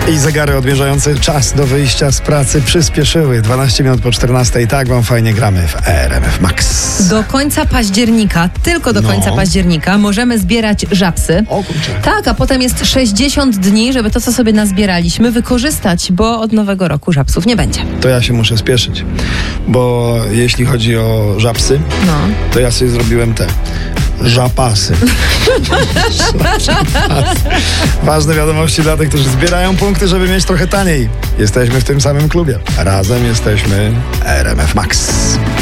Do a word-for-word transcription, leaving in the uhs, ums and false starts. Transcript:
I zegary odmierzające czas do wyjścia z pracy przyspieszyły. dwanaście minut po czternastej. Tak wam fajnie gramy w R M F Max. Do końca października, tylko do No. końca października możemy zbierać żabsy. O kurczę. Tak, a potem jest sześćdziesiąt dni, żeby to, co sobie nazbieraliśmy, wykorzystać, bo od nowego roku żabsów nie będzie. To ja się muszę spieszyć, bo jeśli chodzi o żabsy, No. to ja sobie zrobiłem te żapasy. Żapasy. Ważne wiadomości dla tych, którzy zbierają punkty, żeby mieć trochę taniej. Jesteśmy w tym samym klubie. Razem jesteśmy R M F Max.